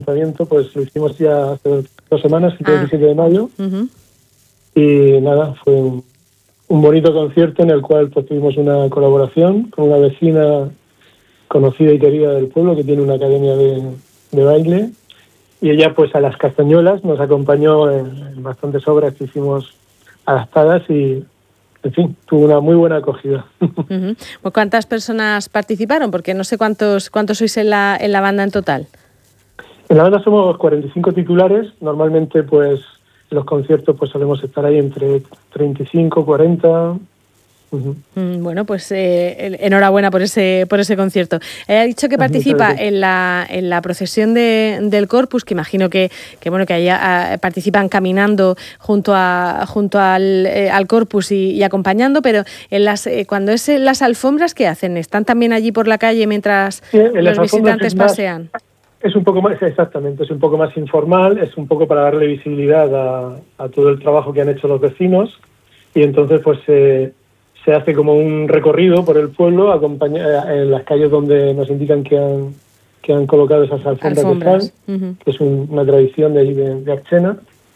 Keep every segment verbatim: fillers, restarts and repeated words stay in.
ayuntamiento, pues lo hicimos ya hace dos semanas, el diecisiete de mayo, Uh-huh. y nada, fue un, un bonito concierto en el cual pues tuvimos una colaboración con una vecina conocida y querida del pueblo que tiene una academia de, de baile, y ella pues a las castañuelas nos acompañó en, en bastantes obras que hicimos adaptadas y, en fin, tuvo una muy buena acogida. Uh-huh. Pues, ¿cuántas personas participaron? Porque no sé cuántos cuántos sois en la, en la banda en total. En la banda somos cuarenta y cinco titulares. Normalmente, pues, en los conciertos pues solemos estar ahí entre treinta y cinco, cuarenta. Uh-huh. Mm, bueno, pues eh, enhorabuena por ese por ese concierto. Eh, ha dicho que participa en la en la procesión de, del Corpus, que imagino que, que bueno que allá participan caminando junto a junto al, eh, al Corpus y, y acompañando, pero en las eh, cuando es en las alfombras, ¿qué hacen? ¿Están también allí por la calle mientras sí, los visitantes pasean? Es un poco más, exactamente, es un poco más informal, es un poco para darle visibilidad a, a todo el trabajo que han hecho los vecinos, y entonces pues eh, se hace como un recorrido por el pueblo acompaña, en las calles donde nos indican que han, que han colocado esas alfombras, alfombras. de sal, uh-huh. que es un, una tradición de, de, de Archena,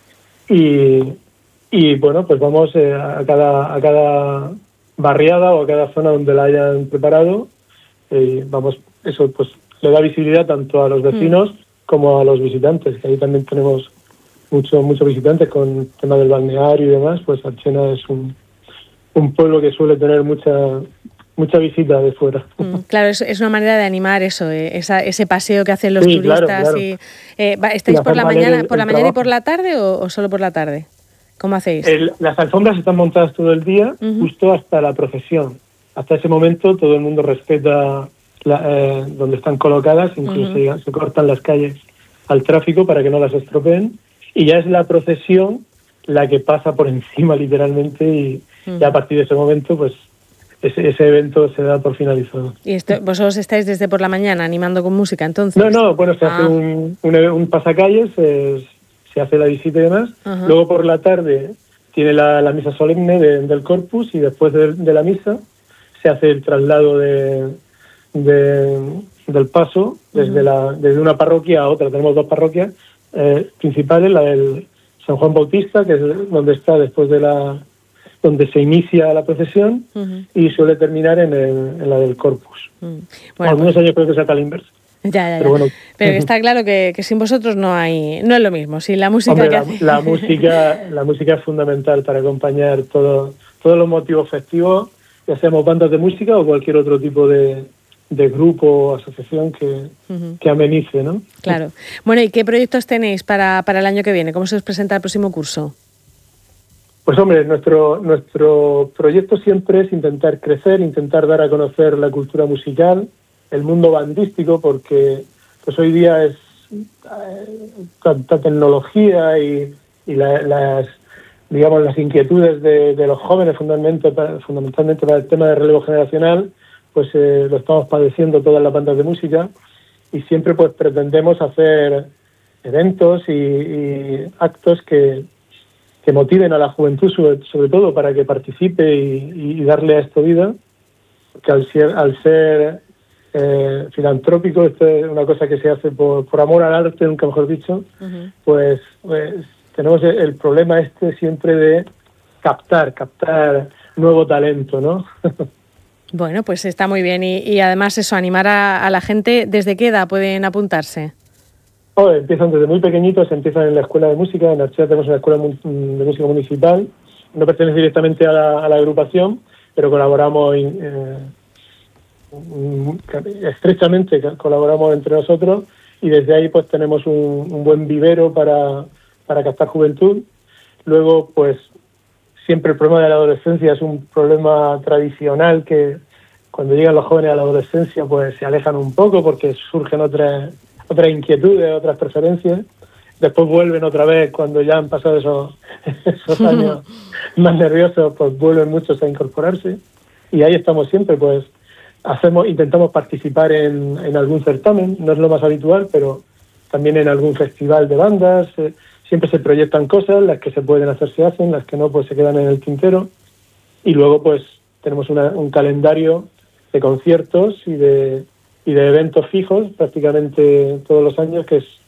y, y bueno, pues vamos eh, a, cada, a cada barriada o a cada zona donde la hayan preparado, y vamos, eso pues le da visibilidad tanto a los vecinos mm. como a los visitantes, que ahí también tenemos muchos muchos visitantes con el tema del balneario y demás. Pues Archena es un, un pueblo que suele tener mucha mucha visita de fuera. Mm, claro, es, es una manera de animar eso, eh, esa, ese paseo que hacen los sí, turistas. Claro, claro. Y, eh, ¿estáis por la mañana, el, por la mañana y por la tarde o, o solo por la tarde? ¿Cómo hacéis? El, las alfombras están montadas todo el día, uh-huh. justo hasta la procesión. Hasta ese momento todo el mundo respeta La, eh, donde están colocadas, incluso uh-huh. se, se cortan las calles al tráfico para que no las estropeen, y ya es la procesión la que pasa por encima literalmente, y uh-huh. ya a partir de ese momento pues ese, ese evento se da por finalizado. ¿Y esto, vosotros estáis desde por la mañana animando con música entonces? No, no, bueno, se ah. hace un, un, un pasacalles, eh, se hace la visita y demás, uh-huh. luego por la tarde tiene la, la misa solemne de, del Corpus, y después de, de la misa se hace el traslado de De, del paso desde, uh-huh. la, desde una parroquia a otra. Tenemos dos parroquias eh, principales, la del San Juan Bautista, que es donde está después de la donde se inicia la procesión, uh-huh. y suele terminar en, el, en la del Corpus. Uh-huh. Bueno, algunos pues, años creo que se saca la inversa. Ya, ya, ya. Pero, bueno, pero uh-huh. está claro que, que sin vosotros no hay no es lo mismo. Sin la música Hombre, que la, hace... la música la música es fundamental para acompañar todo, todos los motivos festivos, ya seamos bandas de música o cualquier otro tipo de de grupo o asociación que, uh-huh. que amenice, ¿no? Claro. Bueno, ¿y qué proyectos tenéis para, para el año que viene? ¿Cómo se os presenta el próximo curso? Pues hombre, nuestro nuestro proyecto siempre es intentar crecer, intentar dar a conocer la cultura musical, el mundo bandístico, porque pues hoy día es eh, tanta tecnología y, y la, las digamos las inquietudes de, de los jóvenes fundamentalmente para, fundamentalmente para el tema de relevo generacional, pues eh, lo estamos padeciendo todas las bandas de música, y siempre pues pretendemos hacer eventos y, y actos que, que motiven a la juventud sobre, sobre todo para que participe y, y darle a esto vida, que al ser, al ser eh, filantrópico, esto es una cosa que se hace por, por amor al arte, nunca mejor dicho, uh-huh. pues, pues tenemos el, el problema este siempre de captar, captar nuevo talento, ¿no? Bueno, pues está muy bien, y, y además eso, animar a, a la gente. ¿Desde qué edad pueden apuntarse? Oh, empiezan desde muy pequeñitos, empiezan en la escuela de música. En Archena tenemos una escuela de música municipal, no pertenece directamente a la, a la agrupación, pero colaboramos eh, estrechamente, colaboramos entre nosotros, y desde ahí pues tenemos un, un buen vivero para, para captar juventud. Luego pues siempre el problema de la adolescencia es un problema tradicional, que cuando llegan los jóvenes a la adolescencia pues se alejan un poco porque surgen otras otras inquietudes, otras preferencias. Después vuelven otra vez cuando ya han pasado esos, esos años más nerviosos, pues vuelven muchos a incorporarse. Y ahí estamos siempre, pues hacemos intentamos participar en, en algún certamen, no es lo más habitual, pero también en algún festival de bandas. Eh, siempre se proyectan cosas, las que se pueden hacer se hacen, las que no pues se quedan en el tintero, y luego pues tenemos una, un calendario de conciertos y de y de eventos fijos prácticamente todos los años, que es